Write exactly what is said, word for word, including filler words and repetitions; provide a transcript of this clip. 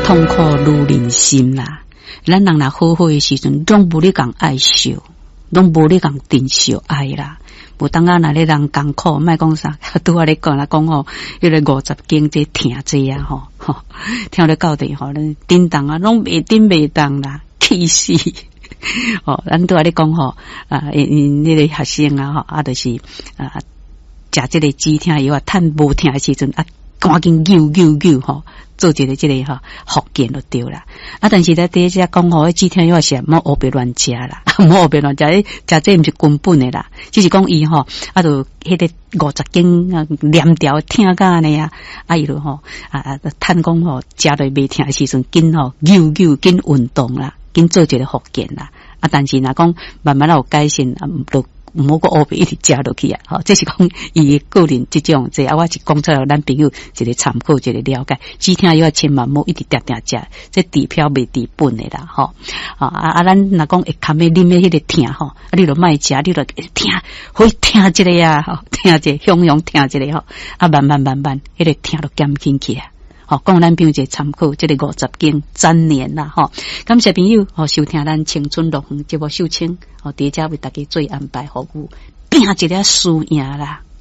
痛苦如人心啦。咱人若好好的时阵，拢无你讲爱惜，拢无你讲珍惜爱啦。无当啊，若咧人艰苦，莫讲啥，拄啊咧讲啦，讲吼，迄个五十斤这疼这啊吼，吼，听咧到底吼，咱叮当啊，拢袂叮袂当啦，气死！哦，咱拄啊咧讲吼，啊，因迄个学生啊，吼，啊，就是啊，食这个止疼药啊，趁无疼的时阵啊，赶紧救救救吼，做一个这个吼福建就对啦。啊，但是咧第一只讲吼，止疼药是莫胡别乱食啦，莫胡别乱食，食这毋是根本的啦，只是讲伊吼，啊，就迄个五十斤啊，连条疼甲安尼啊，啊，伊就吼啊啊，趁讲吼食落袂疼的时阵，紧吼救救紧运动啦。紧做一个福建啦，啊！但是若讲慢慢有改善，啊，都唔好个乌白一直食落去啊！吼，这是讲伊个人即种，这啊，我是讲出来咱朋友一个参考，一个了解。止疼药千万莫一直定定食，这治标未治本的啦，吼！啊啊！咱若讲会堪要啉的迄个疼吼，啊，你著莫食，你著疼，好疼一个啊，吼，疼一个，汹涌疼一个吼，啊，慢慢慢慢，迄个疼都减轻起来。好，讲咱朋友一个参考，这个五十斤粘连啦，吼！感谢朋友，吼收听咱青春乐园节目秀清，吼，伫遮为大家做安排服务，拼一个输赢啦。